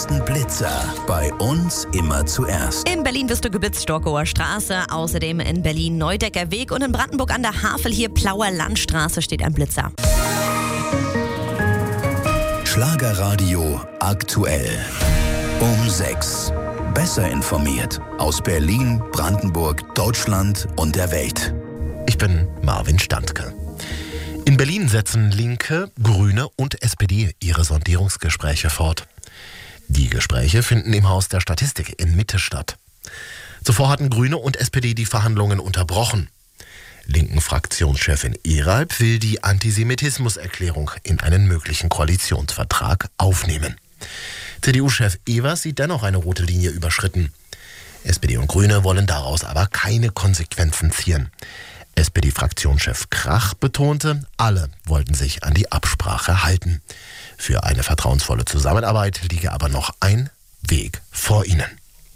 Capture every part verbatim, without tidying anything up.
neuesten Blitzer bei uns immer zuerst. In Berlin bist du geblitzt, Storkower Straße, außerdem in Berlin Neudecker Weg und in Brandenburg an der Havel hier Plauer Landstraße steht ein Blitzer. Schlagerradio aktuell. Um sechs. Besser informiert aus Berlin, Brandenburg, Deutschland und der Welt. Ich bin Marvin Standke. In Berlin setzen Linke, Grüne und S P D ihre Sondierungsgespräche fort. Die Gespräche finden im Haus der Statistik in Mitte statt. Zuvor hatten Grüne und S P D die Verhandlungen unterbrochen. Linken Fraktionschefin Eralb will die Antisemitismuserklärung in einen möglichen Koalitionsvertrag aufnehmen. C D U-Chef Evers sieht dennoch eine rote Linie überschritten. S P D und Grüne wollen daraus aber keine Konsequenzen ziehen. S P D-Fraktionschef Krach betonte, alle wollten sich an die Absprache halten. Für eine vertrauensvolle Zusammenarbeit liege aber noch ein Weg vor ihnen.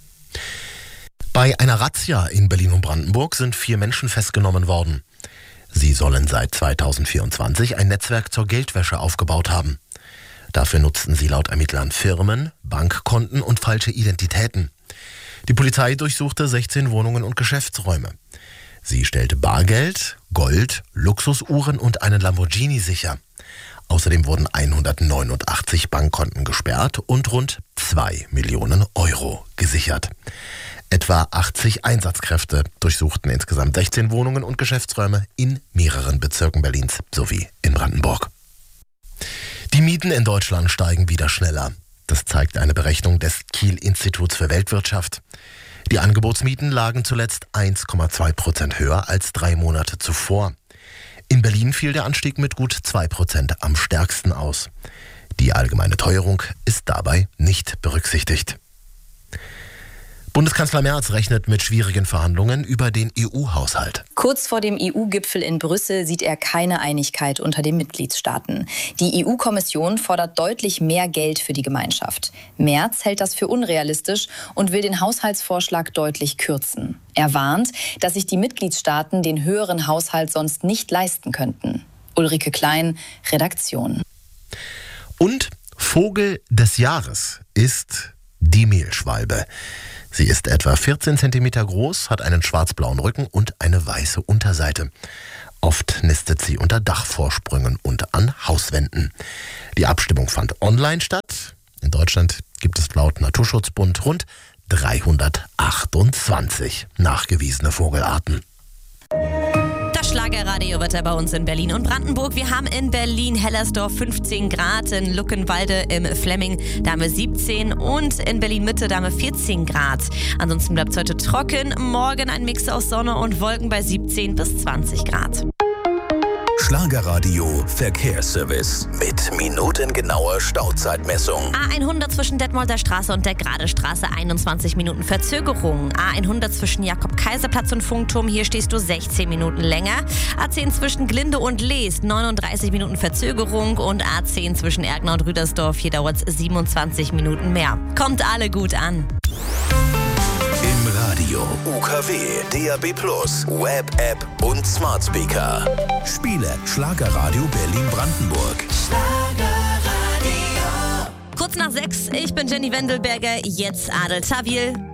Bei einer Razzia in Berlin und Brandenburg sind vier Menschen festgenommen worden. Sie sollen seit zweitausendvierundzwanzig ein Netzwerk zur Geldwäsche aufgebaut haben. Dafür nutzten sie laut Ermittlern Firmen, Bankkonten und falsche Identitäten. Die Polizei durchsuchte sechzehn Wohnungen und Geschäftsräume. Sie stellte Bargeld, Gold, Luxusuhren und einen Lamborghini sicher. Außerdem wurden hundertneunundachtzig Bankkonten gesperrt und rund zwei Millionen Euro gesichert. Etwa achtzig Einsatzkräfte durchsuchten insgesamt sechzehn Wohnungen und Geschäftsräume in mehreren Bezirken Berlins sowie in Brandenburg. Die Mieten in Deutschland steigen wieder schneller. Das zeigt eine Berechnung des Kiel-Instituts für Weltwirtschaft. Die Angebotsmieten lagen zuletzt eins Komma zwei Prozent höher als drei Monate zuvor. In Berlin fiel der Anstieg mit gut zwei Prozent am stärksten aus. Die allgemeine Teuerung ist dabei nicht berücksichtigt. Bundeskanzler Merz rechnet mit schwierigen Verhandlungen über den E U-Haushalt. Kurz vor dem E U-Gipfel in Brüssel sieht er keine Einigkeit unter den Mitgliedstaaten. Die E U-Kommission fordert deutlich mehr Geld für die Gemeinschaft. Merz hält das für unrealistisch und will den Haushaltsvorschlag deutlich kürzen. Er warnt, dass sich die Mitgliedstaaten den höheren Haushalt sonst nicht leisten könnten. Ulrike Klein, Redaktion. Und Vogel des Jahres ist die Mehlschwalbe. Sie ist etwa vierzehn Zentimeter groß, hat einen schwarz-blauen Rücken und eine weiße Unterseite. Oft nistet sie unter Dachvorsprüngen und an Hauswänden. Die Abstimmung fand online statt. In Deutschland gibt es laut Naturschutzbund rund dreihundertachtundzwanzig nachgewiesene Vogelarten. Das Schlagerradio wird ja bei uns in Berlin und Brandenburg. Wir haben in Berlin-Hellersdorf fünfzehn Grad, in Luckenwalde im Flemming, da haben wir siebzehn und in Berlin-Mitte, da haben wir vierzehn Grad. Ansonsten bleibt es heute trocken, morgen ein Mix aus Sonne und Wolken bei siebzehn bis zwanzig Grad. Schlagerradio Verkehrsservice mit minutengenauer Stauzeitmessung. A hundert zwischen Detmolder Straße und der Gradestraße einundzwanzig Minuten Verzögerung. A hundert zwischen Jakob-Kaiser-Platz und Funkturm, hier stehst du sechzehn Minuten länger. A zehn zwischen Glinde und Leest, neununddreißig Minuten Verzögerung. Und A zehn zwischen Erkner und Rüdersdorf, hier dauert es siebenundzwanzig Minuten mehr. Kommt alle gut an. Im Radio, U K W, D A B plus, Web-App und Smart Speaker. Spiele Schlagerradio Berlin-Brandenburg. Kurz nach sechs, ich bin Jenny Wendelberger, jetzt Adel Tawil.